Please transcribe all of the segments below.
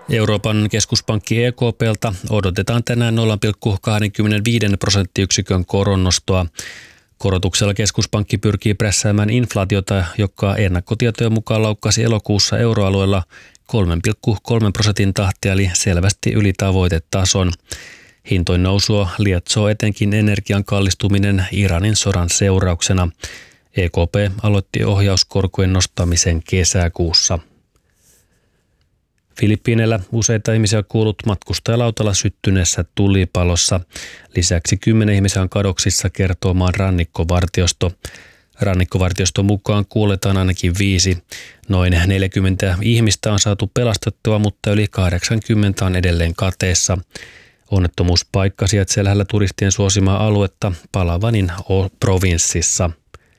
Euroopan keskuspankki EKP:ltä odotetaan tänään 0,25 prosenttiyksikön koronnostoa. Korotuksella keskuspankki pyrkii prässäämään inflaatiota, joka ennakkotietojen mukaan laukkasi elokuussa euroalueella 3,3% tahtia, eli selvästi yli tavoitetason. Hintojen nousua lietsoo etenkin energian kallistuminen Iranin sodan seurauksena. EKP aloitti ohjauskorkojen nostamisen kesäkuussa. Filippiineillä useita ihmisiä on kuollut matkustajalautalla syttyneessä tulipalossa. Lisäksi 10 ihmisiä on kadoksissa, kertoo maan rannikkovartiosto. Rannikkovartioston mukaan kuoletaan ainakin 5. Noin 40 ihmistä on saatu pelastettua, mutta yli 80 on edelleen kateessa. Onnettomuuspaikka sijaitsee lähellä turistien suosimaa aluetta Palavanin provinssissa.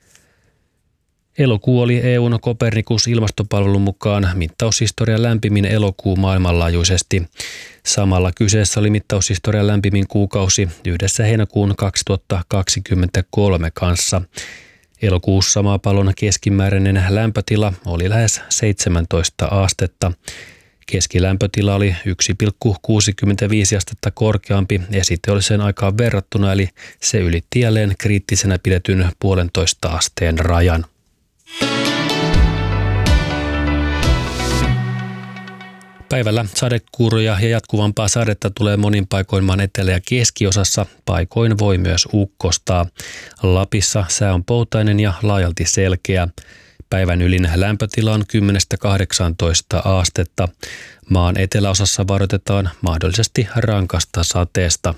Elokuu oli EU:n Copernicus-ilmastopalvelun mukaan mittaushistorian lämpimin elokuu maailmanlaajuisesti. Samalla kyseessä oli mittaushistorian lämpimin kuukausi yhdessä heinäkuun 2023 kanssa. Elokuussa maapallon keskimääräinen lämpötila oli lähes 17 astetta. Keskilämpötila oli 1,65 astetta korkeampi esiteolliseen aikaan verrattuna, eli se ylitti jälleen kriittisenä pidetyn 1,5 asteen rajan. Päivällä sadekuuroja ja jatkuvampaa sadetta tulee monin paikoin maan etelä- ja keskiosassa. Paikoin voi myös ukkostaa. Lapissa sää on poutainen ja laajalti selkeä. Päivän ylin lämpötila on 10-18 astetta. Maan eteläosassa varoitetaan mahdollisesti rankasta sateesta.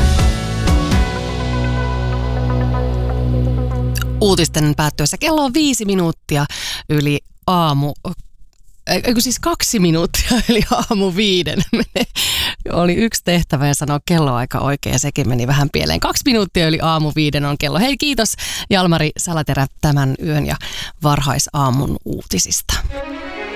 Uutisten päättyessä kello on 5 minuuttia yli aamu. Siis 2 minuuttia, eli aamu 5. Oli yksi tehtävä ja sanoa kelloaika oikein ja sekin meni vähän pieleen. 2 minuuttia yli aamu 5 on kello. Hei, kiitos Jalmari Salaterä tämän yön ja varhaisaamun uutisista.